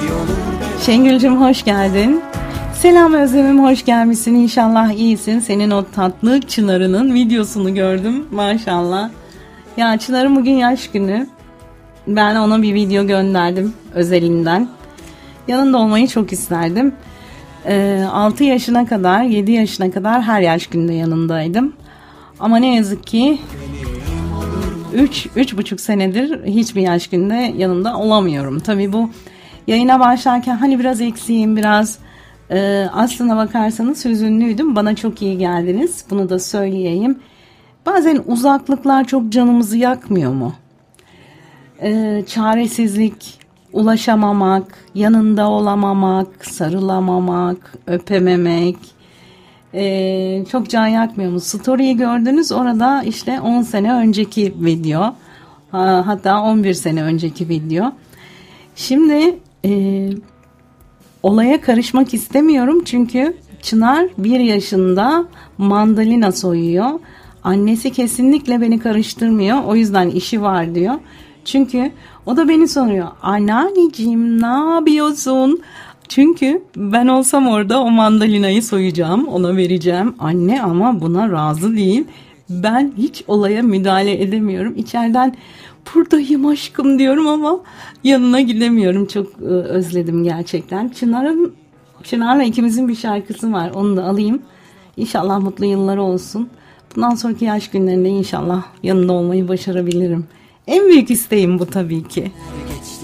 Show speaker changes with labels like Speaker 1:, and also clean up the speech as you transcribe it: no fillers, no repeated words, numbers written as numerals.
Speaker 1: Şengül'cüm hoş geldin. Selam Özlem'im, hoş gelmişsin. İnşallah iyisin. Senin o tatlı Çınar'ının videosunu gördüm. Maşallah. Ya Çınar'ın bugün yaş günü. Ben ona bir video gönderdim özelinden. Yanında olmayı çok isterdim. 6 yaşına kadar, 7 yaşına kadar her yaş gününde yanındaydım. Ama ne yazık ki 3,5 senedir hiçbir yaş gününde yanında olamıyorum. Tabii bu yayına başlarken hani biraz eksiğim, biraz aslına bakarsanız hüzünlüydüm. Bana çok iyi geldiniz. Bunu da söyleyeyim. Bazen uzaklıklar çok canımızı yakmıyor mu? Çaresizlik, ulaşamamak, yanında olamamak, sarılamamak, öpememek çok can yakmıyor mu? Story'yi gördünüz, orada işte 10 sene önceki video, hatta 11 sene önceki video. Şimdi olaya karışmak istemiyorum çünkü Çınar 1 yaşında mandalina soyuyor. Annesi kesinlikle beni karıştırmıyor, o yüzden işi var diyor. Çünkü o da beni soruyor. Anneanneciğim ne yapıyorsun? Çünkü ben olsam orada o mandalinayı soyacağım, ona vereceğim. Anne ama buna razı değil. Ben hiç olaya müdahale edemiyorum. İçeriden buradayım aşkım diyorum ama yanına gidemiyorum. Çok özledim gerçekten. Çınar'la ikimizin bir şarkısı var. Onu da alayım. İnşallah mutlu yılları olsun. Bundan sonraki yaş günlerinde inşallah yanında olmayı başarabilirim. En büyük isteğim bu tabii ki.